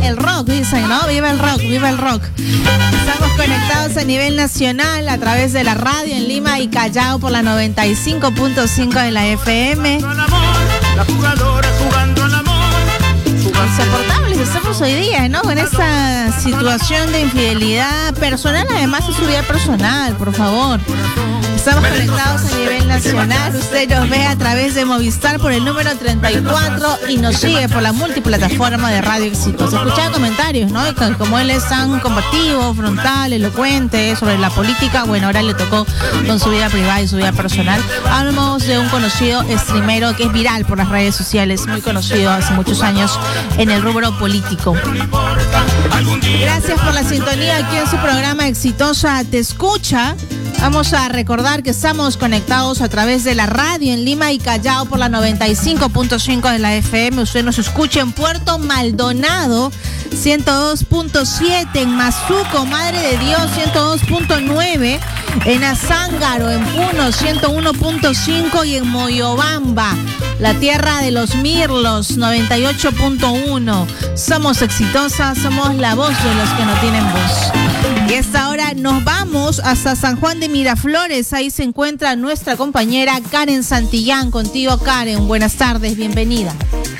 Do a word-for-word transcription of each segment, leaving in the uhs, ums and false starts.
el rock, dicen, ¿no? Viva el rock, viva el rock. Estamos conectados a nivel nacional a través de la radio en Lima y Callao por la noventa y cinco punto cinco de la F M. La jugadora jugando al amor. Insoportables estamos hoy día, ¿no? Con esa situación de infidelidad personal, además de su vida personal, por favor. Estamos conectados a nivel nacional. Usted nos ve a través de Movistar por el número treinta y cuatro y nos sigue por la multiplataforma de Radio Éxitos. Escuchaba comentarios, ¿no? Como él es tan combativo, frontal, elocuente sobre la política, bueno, ahora le tocó con su vida privada y su vida personal. Hablamos de un conocido streamero que es viral por las redes sociales, muy conocido hace muchos años en el rubro político. Gracias por la sintonía aquí en su programa Exitosa Te Escucha. Vamos a recordar que estamos conectados a través de la radio en Lima y Callao por la noventa y cinco punto cinco de la F M. Usted nos escucha en Puerto Maldonado, ciento dos punto siete, en Mazuco, Madre de Dios, ciento dos punto nueve, en Azángaro, en Puno, ciento uno punto cinco y en Moyobamba, la tierra de los Mirlos, noventa y ocho punto uno. Somos exitosas, somos la voz de los que no tienen voz. Y a esta hora nos vamos hasta San Juan de Miraflores. Ahí se encuentra nuestra compañera Karen Santillán. Contigo, Karen. Buenas tardes, bienvenida.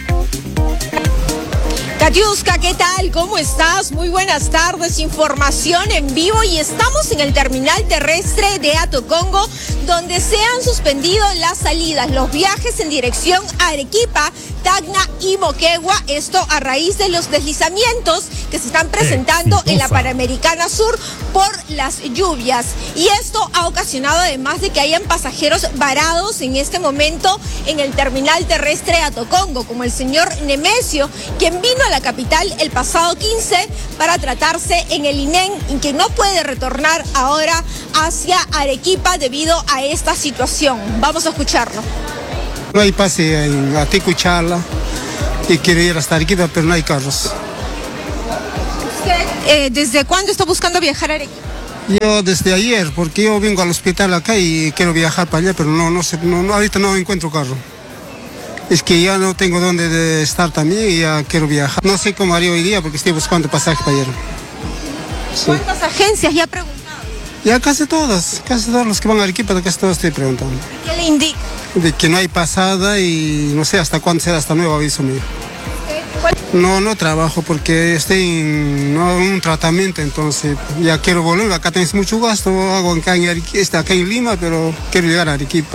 Katiuska, ¿qué tal? ¿Cómo estás? Muy buenas tardes, información en vivo y estamos en el terminal terrestre de Atocongo, donde se han suspendido las salidas, los viajes en dirección a Arequipa, Tacna y Moquegua, esto a raíz de los deslizamientos que se están presentando Exitosa. En la Panamericana Sur por las lluvias. Y esto ha ocasionado además de que hayan pasajeros varados en este momento en el terminal terrestre de Atocongo, como el señor Nemesio, quien vino a la capital el pasado quince para tratarse en el I N E M y que no puede retornar ahora hacia Arequipa debido a esta situación. Vamos a escucharlo. No hay pase en Atico y Chala y quiero ir hasta Arequipa, pero no hay carros. ¿Usted eh, desde cuándo está buscando viajar a Arequipa? Yo desde ayer, porque yo vengo al hospital acá y quiero viajar para allá, pero no, no sé, no, no, ahorita no encuentro carro. Es que ya no tengo dónde de estar también y ya quiero viajar. No sé cómo haré hoy día porque estoy buscando pasaje para allá. Sí. ¿Cuántas agencias ya ha preguntado? Ya casi todas, casi todos los que van a Arequipa, casi todos estoy preguntando. ¿Qué le indica? De que no hay pasada y no sé hasta cuándo será, hasta nuevo aviso mío. No, no trabajo porque estoy en, no, en un tratamiento, entonces ya quiero volver. Acá tenés mucho gasto, hago acá en, Arequipa, acá en Lima, pero quiero llegar a Arequipa.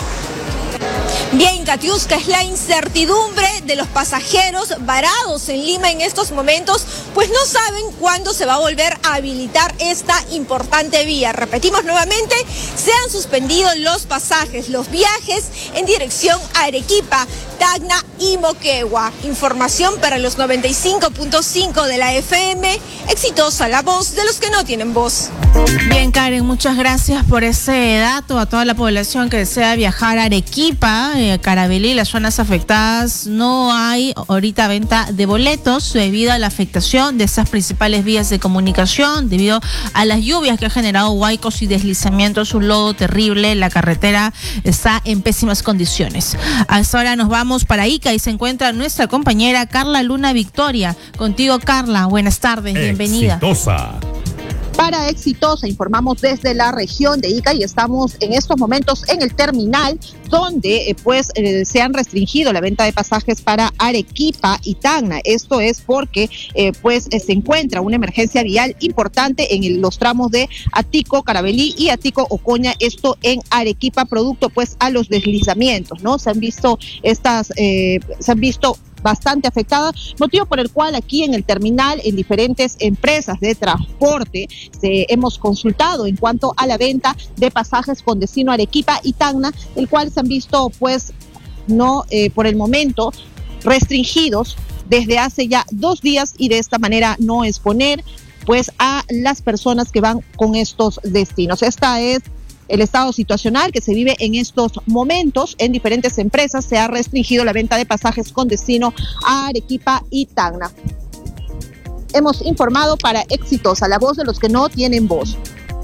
Bien, Katiuska, es la incertidumbre de los pasajeros varados en Lima en estos momentos, pues no saben cuándo se va a volver a habilitar esta importante vía. Repetimos nuevamente, se han suspendido los pasajes, los viajes en dirección a Arequipa, Tacna y Moquegua. Información para los noventa y cinco punto cinco de la F M, Exitosa, la voz de los que no tienen voz. Bien, Karen, muchas gracias por ese dato. A toda la población que desea viajar a Arequipa, eh, Carabalí, las zonas afectadas, no hay ahorita venta de boletos debido a la afectación de esas principales vías de comunicación, debido a las lluvias que ha generado huaicos y deslizamientos, un lodo terrible. La carretera está en pésimas condiciones. Hasta ahora nos vamos para Ica y se encuentra nuestra compañera Carla Luna Victoria. Contigo, Carla, buenas tardes, bienvenida. Exitosa. Para Exitosa, informamos desde la región de Ica y estamos en estos momentos en el terminal donde eh, pues eh, se han restringido la venta de pasajes para Arequipa y Tacna. Esto es porque eh, pues eh, se encuentra una emergencia vial importante en el, los tramos de Atico, Carabalí y Atico, Ocoña, esto en Arequipa, producto pues a los deslizamientos, ¿no? Se han visto estas, eh, se han visto bastante afectada, motivo por el cual aquí en el terminal, en diferentes empresas de transporte, se, hemos consultado en cuanto a la venta de pasajes con destino a Arequipa y Tacna, el cual se han visto pues no eh, por el momento restringidos desde hace ya dos días y de esta manera no exponer pues a las personas que van con estos destinos. Esta es el estado situacional que se vive en estos momentos. En diferentes empresas se ha restringido la venta de pasajes con destino a Arequipa y Tacna. Hemos informado para Exitosa, la voz de los que no tienen voz.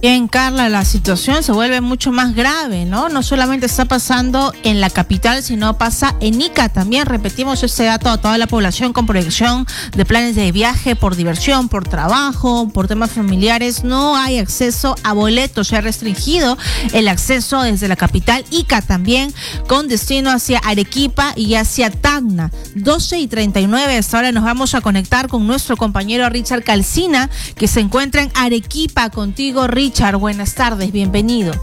Bien, Carla, la situación se vuelve mucho más grave, ¿no? No solamente está pasando en la capital, sino pasa en Ica también. Repetimos este dato a toda la población con proyección de planes de viaje por diversión, por trabajo, por temas familiares. No hay acceso a boletos, se ha restringido el acceso desde la capital Ica también, con destino hacia Arequipa y hacia Tacna. doce y treinta y nueve, hasta ahora nos vamos a conectar con nuestro compañero Richard Calcina, que se encuentra en Arequipa. Contigo, Richard. Richard, buenas tardes, bienvenido.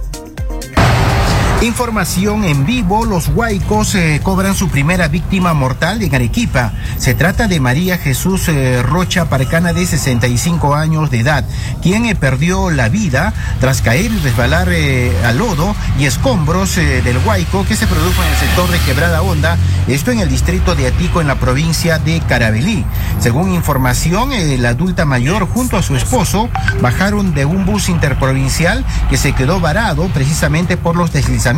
Información en vivo, los huaicos eh, cobran su primera víctima mortal en Arequipa. Se trata de María Jesús eh, Rocha Parcana, de sesenta y cinco años de edad, quien eh, perdió la vida tras caer y resbalar eh, al lodo y escombros eh, del huaico que se produjo en el sector de Quebrada Honda, esto en el distrito de Atico, en la provincia de Carabalí. Según información, eh, la adulta mayor junto a su esposo bajaron de un bus interprovincial que se quedó varado precisamente por los deslizamientos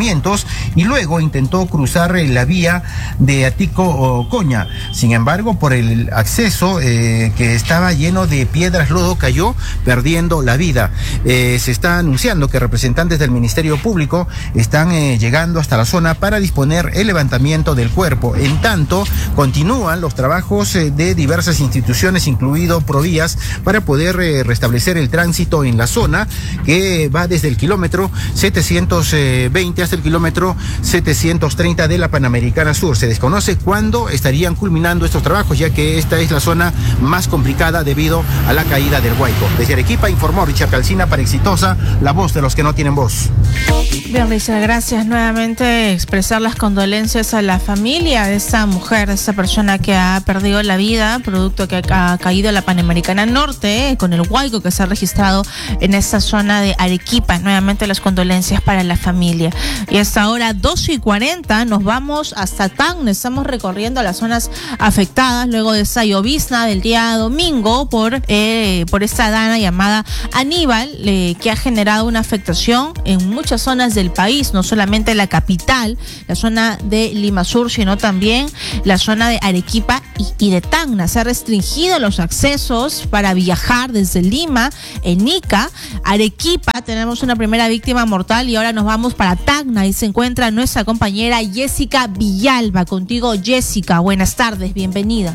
y luego intentó cruzar la vía de Atico-Ocoña. Sin embargo, por el acceso eh, que estaba lleno de piedras, lodo, cayó perdiendo la vida. Eh, se está anunciando que representantes del Ministerio Público están eh, llegando hasta la zona para disponer el levantamiento del cuerpo. En tanto, continúan los trabajos eh, de diversas instituciones, incluido Provías, para poder eh, restablecer el tránsito en la zona, que va desde el kilómetro setecientos veinte hasta el kilómetro setecientos treinta de la Panamericana Sur. Se desconoce cuándo estarían culminando estos trabajos, ya que esta es la zona más complicada debido a la caída del huaico. Desde Arequipa informó Richard Calcina para Exitosa, la voz de los que no tienen voz. Bien, Richard, gracias. Nuevamente expresar las condolencias a la familia de esta mujer, de esta persona que ha perdido la vida, producto que ha caído en la Panamericana Norte, eh, con el huaico que se ha registrado en esta zona de Arequipa. Nuevamente las condolencias para la familia. Y hasta ahora, doce y cuarenta, nos vamos hasta Tacna. Estamos recorriendo las zonas afectadas luego de esa llovizna del día domingo por, eh, por esta dana llamada Aníbal, eh, que ha generado una afectación en muchas zonas del país, no solamente la capital, la zona de Lima Sur, sino también la zona de Arequipa y, y de Tacna. Se han restringido los accesos para viajar desde Lima, en Ica, Arequipa. Tenemos una primera víctima mortal y ahora nos vamos para Tacna y se encuentra nuestra compañera Jessica Villalba. Contigo, Jessica, buenas tardes, bienvenida.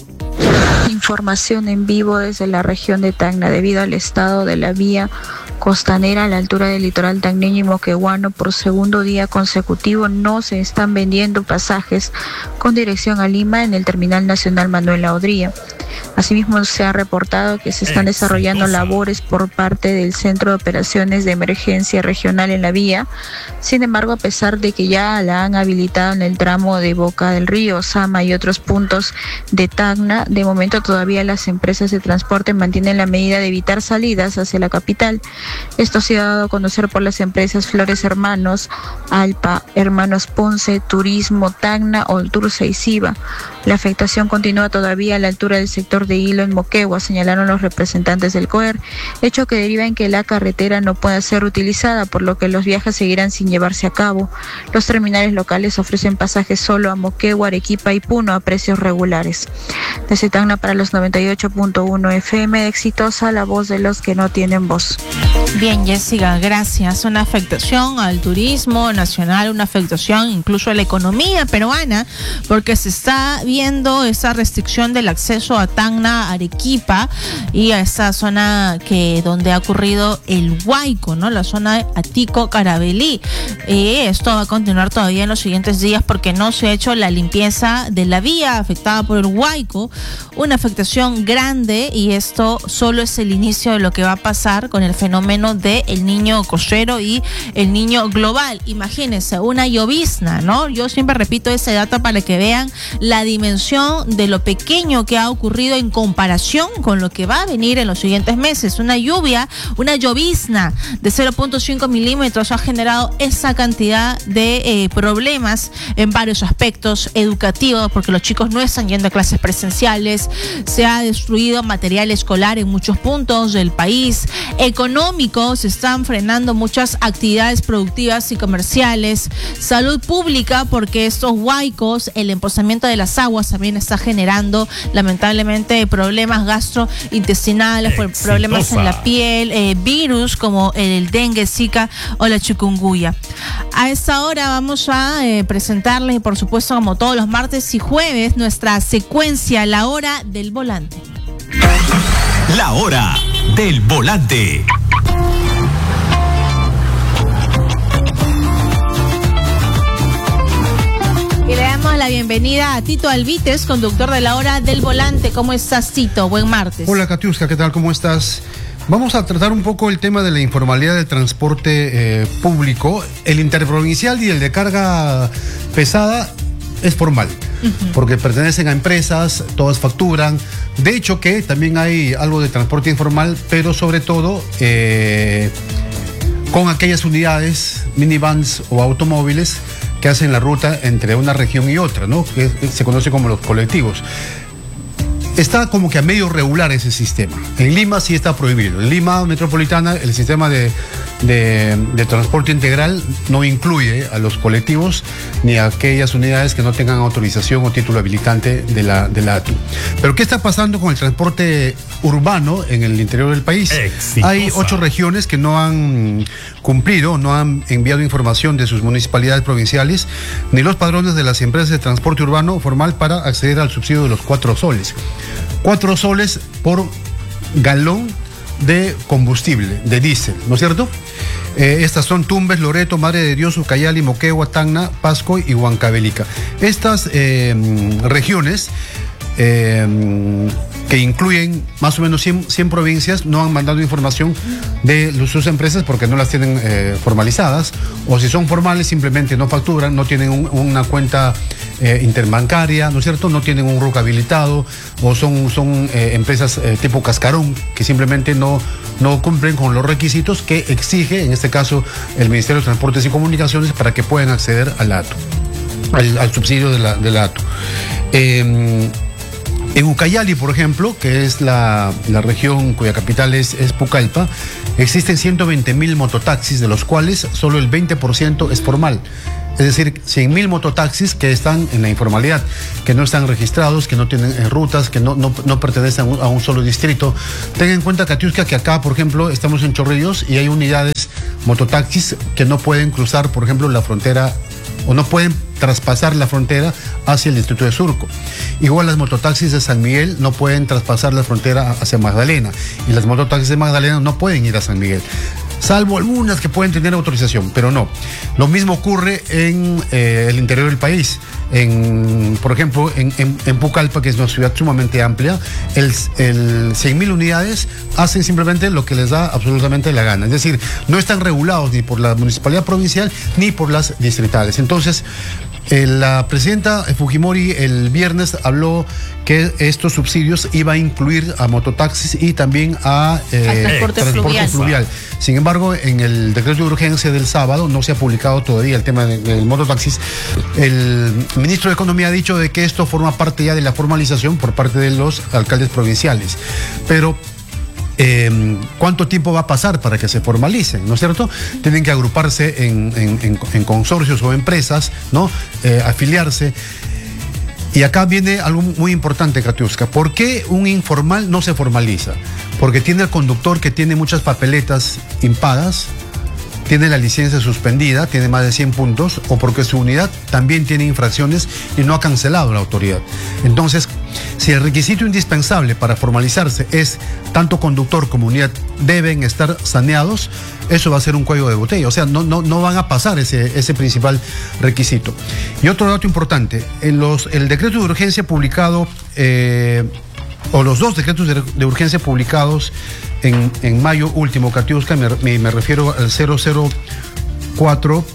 Información en vivo desde la región de Tacna. Debido al estado de la vía costanera a la altura del litoral tacneño y moqueguano, por segundo día consecutivo no se están vendiendo pasajes con dirección a Lima en el Terminal Nacional Manuel Aodría. Asimismo, se ha reportado que se están desarrollando labores por parte del Centro de Operaciones de Emergencia Regional en la vía. Sin embargo, a pesar de que ya la han habilitado en el tramo de Boca del Río, Sama y otros puntos de Tacna, de momento todavía las empresas de transporte mantienen la medida de evitar salidas hacia la capital. Esto se ha dado a conocer por las empresas Flores Hermanos, Alpa, Hermanos Ponce, Turismo, Tacna, Olturza y Siva. La afectación continúa todavía a la altura del sector de Hilo en Moquegua, señalaron los representantes del C O E R, hecho que deriva en que la carretera no pueda ser utilizada, por lo que los viajes seguirán sin llevarse a cabo. Los terminales locales ofrecen pasajes solo a Moquegua, Arequipa y Puno a precios regulares. Desde Tacna para los noventa y ocho punto uno F M, Exitosa, la voz de los que no tienen voz. Bien, Jessica, gracias. Una afectación al turismo nacional, una afectación incluso a la economía peruana, porque se está viendo esa restricción del acceso a Tacna, Arequipa y a esa zona que donde ha ocurrido el huaico, ¿no? La zona de Atico, Carabalí. Y esto va a continuar todavía en los siguientes días porque no se ha hecho la limpieza de la vía afectada por el huaico. Una afectación grande, y esto solo es el inicio de lo que va a pasar con el fenómeno de el niño cochero y el niño global. Imagínense, una llovizna, ¿no? Yo siempre repito ese dato para que vean la dimensión de lo pequeño que ha ocurrido en comparación con lo que va a venir en los siguientes meses. Una lluvia, una llovizna de cero punto cinco milímetros ha generado esa cantidad de eh, problemas en varios aspectos educativos, porque los chicos no están yendo a clases presenciales, se ha destruido material escolar en muchos puntos del país, económico, huaicos están frenando muchas actividades productivas y comerciales. Salud pública, porque estos huaicos, el emposamiento de las aguas también está generando lamentablemente problemas gastrointestinales, Exitosa. problemas en la piel, eh, virus como el dengue, zika o la chikungunya. A esta hora vamos a eh, presentarles, y por supuesto como todos los martes y jueves, nuestra secuencia, la hora del volante. La hora del volante. Y le damos la bienvenida a Tito Alvites, conductor de la hora del volante. ¿Cómo estás, Tito? Buen martes. Hola, Katiuska, ¿qué tal? ¿Cómo estás? Vamos a tratar un poco el tema de la informalidad del transporte eh, público. El interprovincial y el de carga pesada es formal, uh-huh. porque pertenecen a empresas, todas facturan. De hecho que también hay algo de transporte informal, pero sobre todo eh, con aquellas unidades, minivans o automóviles que hacen la ruta entre una región y otra, ¿no? Que se conoce como los colectivos. Está como que a medio regular ese sistema. En Lima sí está prohibido. En Lima metropolitana el sistema de, de, de transporte integral no incluye a los colectivos ni a aquellas unidades que no tengan autorización o título habilitante de la, de la A T U. Pero ¿qué está pasando con el transporte urbano en el interior del país? Exitosa. Hay ocho regiones que no han cumplido, no han enviado información de sus municipalidades provinciales ni los padrones de las empresas de transporte urbano formal para acceder al subsidio de los cuatro soles. Cuatro soles por galón de combustible, de diésel, ¿no es cierto? Eh, estas son Tumbes, Loreto, Madre de Dios, Ucayali, Moquegua, Tacna, Pasco y Huancavelica. Estas eh, regiones eh, que incluyen más o menos cien, cien provincias no han mandado información de sus empresas porque no las tienen eh, formalizadas, o si son formales simplemente no facturan, no tienen un, una cuenta eh, interbancaria, ¿no es cierto? No tienen un R U C habilitado, o son, son eh, empresas eh, tipo cascarón que simplemente no, no cumplen con los requisitos que exige, en este caso, el Ministerio de Transportes y Comunicaciones para que puedan acceder al A T U, al, al subsidio de la, de la A T U. Eh, En Ucayali, por ejemplo, que es la, la región cuya capital es, es Pucallpa, existen ciento veinte mil mototaxis, de los cuales solo el veinte por ciento es formal. Es decir, cien mil mototaxis que están en la informalidad, que no están registrados, que no tienen eh, rutas, que no, no, no pertenecen a un, a un solo distrito. Ten en cuenta, Katiuska, que acá, por ejemplo, estamos en Chorrillos y hay unidades mototaxis que no pueden cruzar, por ejemplo, la frontera, o no pueden traspasar la frontera hacia el distrito de Surco. Igual las mototaxis de San Miguel no pueden traspasar la frontera hacia Magdalena, y las mototaxis de Magdalena no pueden ir a San Miguel, salvo algunas que pueden tener autorización, pero no. Lo mismo ocurre en eh, el interior del país. En, por ejemplo, en, en, en Pucallpa, que es una ciudad sumamente amplia, el, el cien mil unidades hacen simplemente lo que les da absolutamente la gana. Es decir, no están regulados ni por la municipalidad provincial ni por las distritales. Entonces, eh, la presidenta Fujimori el viernes habló que estos subsidios iba a incluir a mototaxis y también a eh, transporte, transporte fluvial. fluvial. Sin embargo, en el decreto de urgencia del sábado no se ha publicado todavía el tema del de, de mototaxis. El ministro de Economía ha dicho de que esto forma parte ya de la formalización por parte de los alcaldes provinciales. Pero Eh, ¿cuánto tiempo va a pasar para que se formalicen? ¿No es cierto? Tienen que agruparse en, en, en, en consorcios o empresas, ¿no? Eh, afiliarse. Y acá viene algo muy importante, Katiuska. ¿Por qué un informal no se formaliza? Porque tiene el conductor que tiene muchas papeletas impagas, tiene la licencia suspendida, tiene más de cien puntos, o porque su unidad también tiene infracciones y no ha cancelado la autoridad. Entonces, si el requisito indispensable para formalizarse es tanto conductor como unidad deben estar saneados, eso va a ser un cuello de botella. O sea, no, no, no van a pasar ese, ese principal requisito. Y otro dato importante, en los, el decreto de urgencia publicado, eh, o los dos decretos de, de urgencia publicados en, en mayo último, Katiuska, me, me, me refiero al cero cero cuatro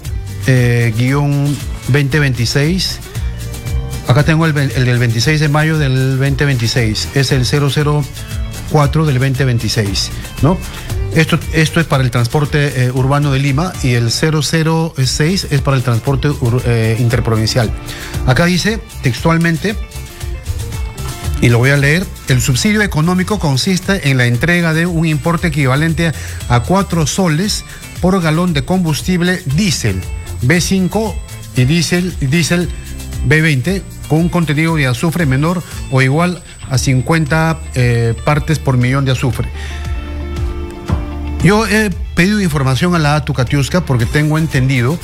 guión veinte veintiséis. Acá tengo el, el del veintiséis de mayo del veinte veintiséis, es el cero cero cuatro del veinte veintiséis, ¿no? Esto, esto es para el transporte eh, urbano de Lima, y el cero cero seis es para el transporte ur, eh, interprovincial. Acá dice textualmente: Y lo voy a leer. El subsidio económico consiste en la entrega de un importe equivalente a cuatro soles por galón de combustible diésel B cinco y diésel, diésel B veinte con un contenido de azufre menor o igual a cincuenta eh, partes por millón de azufre. Yo he pedido información a la ATU Katiuska porque tengo entendido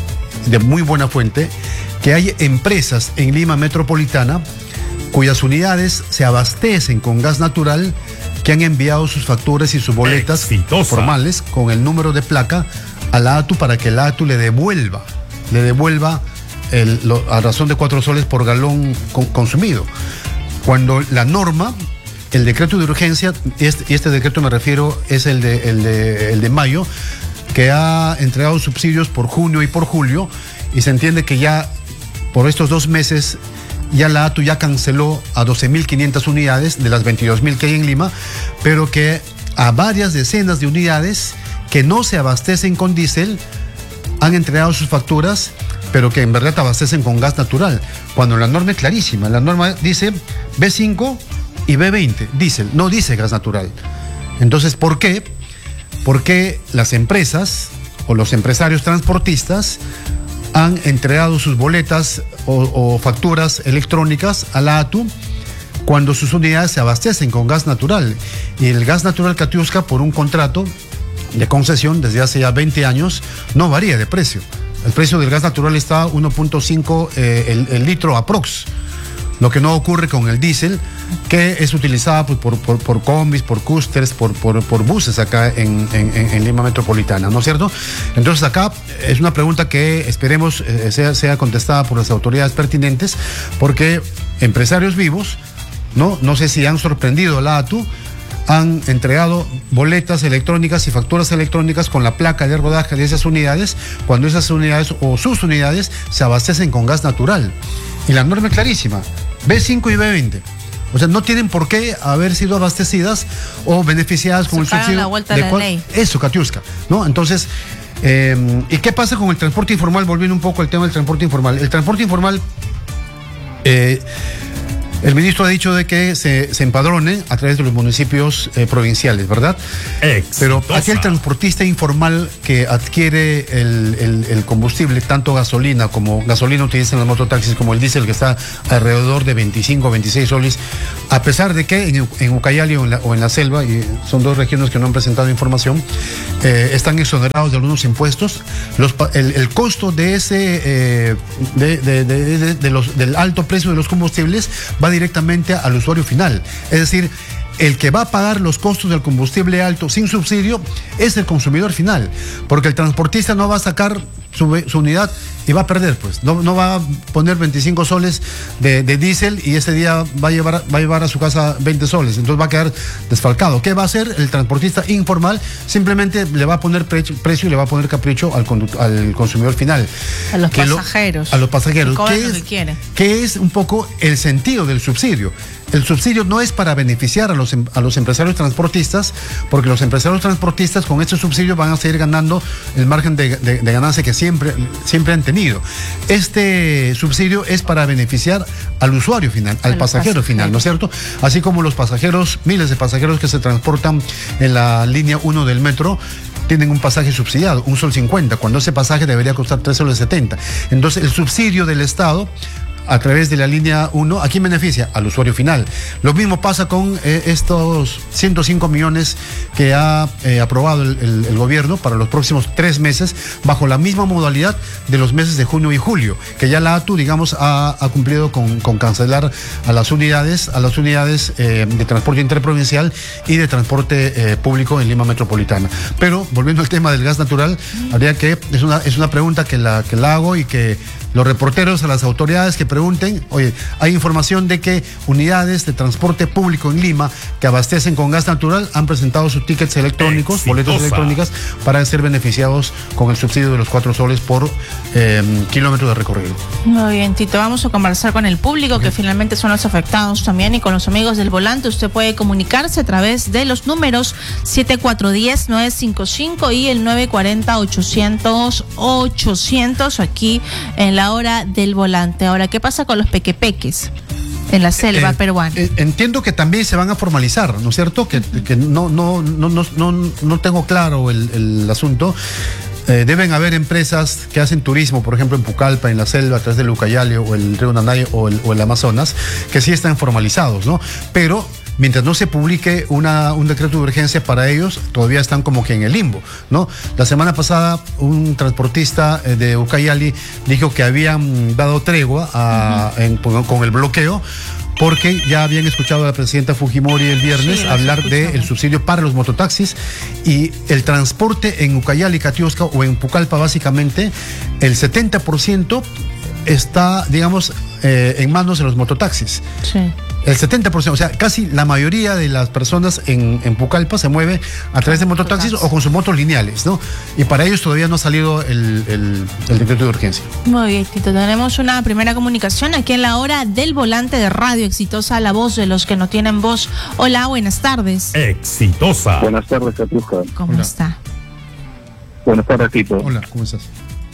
de muy buena fuente que hay empresas en Lima Metropolitana cuyas unidades se abastecen con gas natural, que han enviado sus facturas y sus boletas Exitosa. formales con el número de placa a la ATU para que la ATU le devuelva, le devuelva el, lo, a razón de cuatro soles por galón con, consumido. Cuando la norma, el decreto de urgencia, y este, este decreto me refiero es el de, el, de, el de mayo, que ha entregado subsidios por junio y por julio, y se entiende que ya por estos dos meses ya la ATU ya canceló a doce mil quinientas unidades de las veintidós mil que hay en Lima, pero que a varias decenas de unidades que no se abastecen con diésel han entregado sus facturas, pero que en verdad abastecen con gas natural, cuando la norma es clarísima. La norma dice B cinco y B veinte, diésel, no dice gas natural. Entonces, ¿por qué? Porque las empresas o los empresarios transportistas han entregado sus boletas o, o facturas electrónicas a la ATU cuando sus unidades se abastecen con gas natural. Y el gas natural Katiuska, por un contrato de concesión desde hace ya veinte años, no varía de precio. El precio del gas natural está a uno punto cinco eh, el, el litro aprox. Lo que no ocurre con el diésel, que es utilizado pues, por, por, por combis, por cústers, por, por, por buses acá en, en, en Lima Metropolitana, ¿no es cierto? Entonces acá es una pregunta que esperemos eh, sea, sea contestada por las autoridades pertinentes, porque empresarios vivos, ¿no? No sé si han sorprendido a la ATU, han entregado boletas electrónicas y facturas electrónicas con la placa de rodaje de esas unidades, cuando esas unidades o sus unidades se abastecen con gas natural. Y la norma es clarísima, B cinco y B veinte. O sea, no tienen por qué haber sido abastecidas o beneficiadas con el subsidio. La vuelta de la cual, ley. Eso, Katiuska, ¿no? Entonces, eh, ¿y qué pasa con el transporte informal? Volviendo un poco al tema del transporte informal. El transporte informal, eh, el ministro ha dicho de que se, se empadrone a través de los municipios eh, provinciales, ¿verdad? Exitosa. Pero aquel transportista informal que adquiere el, el, el combustible, tanto gasolina como gasolina utilizan los mototaxis, como el diésel, que está alrededor de veinticinco, veintiséis soles, a pesar de que en, en Ucayali o en, la, o en la selva, y son dos regiones que no han presentado información, eh, están exonerados de algunos impuestos. Los, el, el costo de ese, eh, de, de, de, de, de los, del alto precio de los combustibles va directamente al usuario final. Es decir, el que va a pagar los costos del combustible alto sin subsidio es el consumidor final, porque el transportista no va a sacar su, su unidad y va a perder, pues, no, no va a poner veinticinco soles de, de diésel y ese día va a llevar va a llevar a su casa veinte soles, entonces va a quedar desfalcado. ¿Qué va a hacer el transportista informal? Simplemente le va a poner precio, precio y le va a poner capricho al, al consumidor final. A los que pasajeros. Lo, a los pasajeros. ¿Qué es, que quiere. ¿Qué es un poco el sentido del subsidio? El subsidio no es para beneficiar a los, a los empresarios transportistas, porque los empresarios transportistas con este subsidio van a seguir ganando el margen de, de, de ganancia que siempre, siempre han tenido. Este subsidio es para beneficiar al usuario final, al pasajero, pasajero final, ¿no es cierto? Así como los pasajeros, miles de pasajeros que se transportan en la línea uno del metro, tienen un pasaje subsidiado, un sol cincuenta, cuando ese pasaje debería costar tres soles setenta. Entonces el subsidio del Estado a través de la línea uno, ¿a quién beneficia? Al usuario final. Lo mismo pasa con eh, estos ciento cinco millones que ha eh, aprobado el, el, el gobierno para los próximos tres meses, bajo la misma modalidad de los meses de junio y julio, que ya la ATU, digamos, ha, ha cumplido con, con cancelar a las unidades, a las unidades eh, de transporte interprovincial y de transporte eh, público en Lima Metropolitana. Pero, volviendo al tema del gas natural, habría que, es una, es una pregunta que la, que la hago y que los reporteros a las autoridades que pregunten, oye, hay información de que unidades de transporte público en Lima que abastecen con gas natural han presentado sus tickets electrónicos, Exitosa. boletos electrónicas, para ser beneficiados con el subsidio de los cuatro soles por eh, kilómetro de recorrido. Muy bien, Tito, vamos a conversar con el público, okay, que finalmente son los afectados también, y con los amigos del volante. Usted puede comunicarse a través de los números siete cuatro uno cero nueve cinco cinco y el nueve cuatro cero ochocientos ochocientos aquí en la hora del volante. Ahora, ¿qué pasa con los pequepeques? en la selva eh, peruana. Eh, entiendo que también se van a formalizar, ¿no es cierto? Que, que no, no, no, no, no, no tengo claro el, el asunto. Eh, deben haber empresas que hacen turismo, por ejemplo en Pucallpa, en la selva, a través del Ucayali o el río Nanay o el, o el Amazonas, que sí están formalizados, ¿no? Pero mientras no se publique una, un decreto de urgencia para ellos, todavía están como que en el limbo, ¿no? La semana pasada un transportista de Ucayali dijo que habían dado tregua a, uh-huh. en, con el bloqueo, porque ya habían escuchado a la presidenta Fujimori el viernes sí, hablar del subsidio para los mototaxis, y el transporte en Ucayali, Catiosca o en Pucallpa, básicamente, el setenta por ciento está, digamos, eh, en manos de los mototaxis. Sí. El setenta por ciento, o sea, casi la mayoría de las personas en, en Pucallpa se mueve a través de mototaxis o con sus motos lineales, ¿no? Y para ellos todavía no ha salido el, el, el decreto de urgencia. Muy bien, Tito. Tenemos una primera comunicación aquí en la hora del volante de Radio Exitosa, la voz de los que no tienen voz. Hola, buenas tardes. Exitosa. Buenas tardes, Catiusca. ¿Cómo Hola. está? Buenas tardes, Tito. Hola, ¿cómo estás?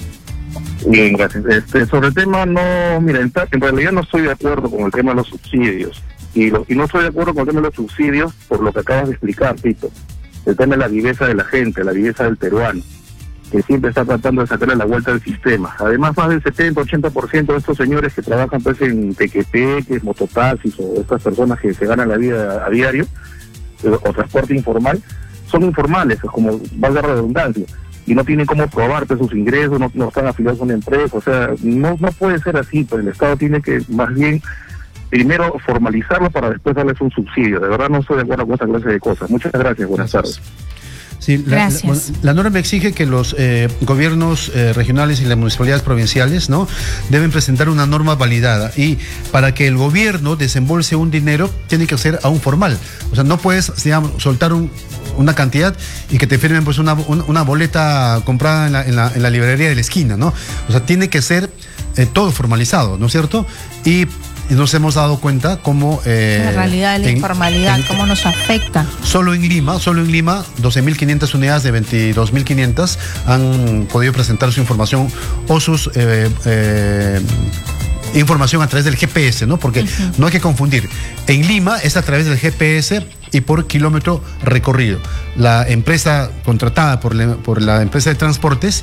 Bien, gracias. Este, sobre el tema, no, mira, en, en realidad no estoy de acuerdo con el tema de los subsidios. Y, lo, y no estoy de acuerdo con el tema de los subsidios por lo que acabas de explicar, Tito. El tema de la viveza de la gente, la viveza del peruano, que siempre está tratando de sacarle la vuelta al sistema. Además, más del setenta, ochenta por ciento de estos señores que trabajan pues en tequeteques, mototaxis o estas personas que se ganan la vida a diario, eh, o transporte informal, son informales, como valga la redundancia, y no tienen cómo probarte sus ingresos, no, no están afiliados a una empresa. O sea, no, no puede ser así, pues el Estado tiene que más bien primero formalizarlo para después darles un subsidio. De verdad no estoy de acuerdo con esa clase de cosas. Muchas gracias, buenas gracias. tardes. Sí, la, la, bueno, la norma exige que los eh, gobiernos eh, regionales y las municipalidades provinciales, ¿no?, deben presentar una norma validada, y para que el gobierno desembolse un dinero tiene que ser aún formal. O sea, no puedes, digamos, soltar un, una cantidad y que te firmen pues una, una, una boleta comprada en la, en, la, en la librería de la esquina, ¿no? O sea, tiene que ser eh, todo formalizado, ¿no es cierto? Y Y nos hemos dado cuenta cómo... Eh, la realidad de la en, informalidad, en, cómo nos afecta. Solo en Lima, solo en Lima, doce mil quinientas unidades de veintidós mil quinientas han podido presentar su información o sus... Eh, eh, información a través del G P S, ¿no? Porque uh-huh. no hay que confundir. En Lima es a través del G P S y por kilómetro recorrido. La empresa contratada por la, por la empresa de transportes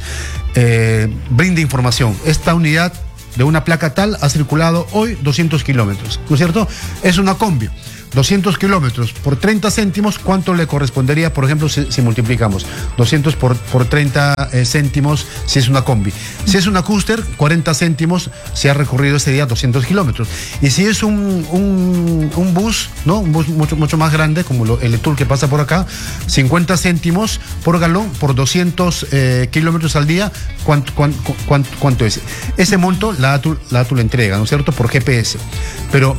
eh, brinda información. Esta unidad de una placa tal ha circulado hoy doscientos kilómetros, ¿no es cierto? Es una combi. doscientos kilómetros por treinta céntimos, ¿cuánto le correspondería, por ejemplo, si, si multiplicamos doscientos por, por treinta eh, céntimos si es una combi? Si es una Custer, cuarenta céntimos si ha recorrido ese día doscientos kilómetros. Y si es un, un, un bus, ¿no? Un bus mucho, mucho más grande, como lo, el Tour que pasa por acá, cincuenta céntimos por galón por doscientos eh, kilómetros al día, ¿cuánto, cuánto, cuánto, cuánto es? Ese monto la A T U, la A T U le entrega, ¿no es cierto? Por G P S. Pero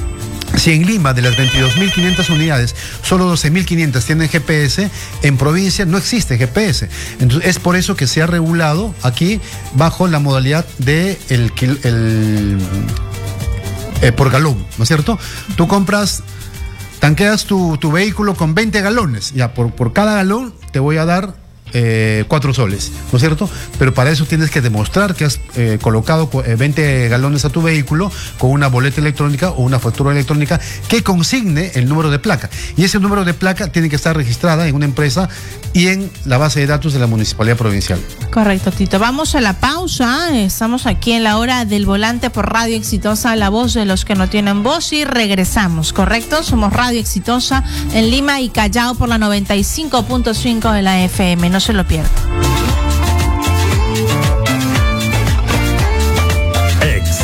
si en Lima de las veintidós mil quinientas unidades solo doce mil quinientas tienen G P S, en provincia no existe G P S. Entonces es por eso que se ha regulado aquí bajo la modalidad de el, el eh, por galón, ¿no es cierto? Tú compras, tanqueas tu, tu vehículo con veinte galones, ya por, por cada galón te voy a dar Eh, cuatro soles, ¿no es cierto? Pero para eso tienes que demostrar que has eh, colocado veinte galones a tu vehículo con una boleta electrónica o una factura electrónica que consigne el número de placa. Y ese número de placa tiene que estar registrada en una empresa y en la base de datos de la Municipalidad Provincial. Correcto, Tito. Vamos a la pausa. Estamos aquí en la hora del volante por Radio Exitosa, la voz de los que no tienen voz, y regresamos, ¿correcto? Somos Radio Exitosa en Lima y Callao por la noventa y cinco punto cinco de la F M. No se lo pierdan.